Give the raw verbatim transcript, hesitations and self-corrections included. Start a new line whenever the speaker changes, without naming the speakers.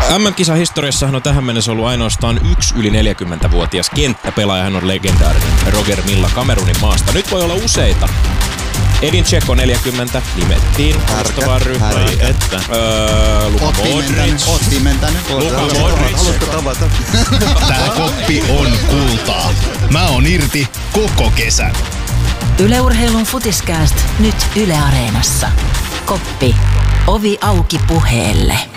M M-kisahistoriassahan on tähän mennessä ollut ainoastaan yksi yli neljäkymmentävuotias kenttäpelaaja. Hän on legendaarinen Roger Milla Kamerunin maasta. Nyt voi olla useita. Edin Dzeko neljäkymmentä nimettiin alustavaan ryhmään.
Että.
Öö, Luka Modric.
Oot pimentänyt.
Luka Modric.
Haluatko tavata?
Tää koppi on kultaa. Mä oon irti koko kesän.
Yle Urheilun Futiskääst nyt Yle Areenassa. Koppi. Ovi auki puheelle.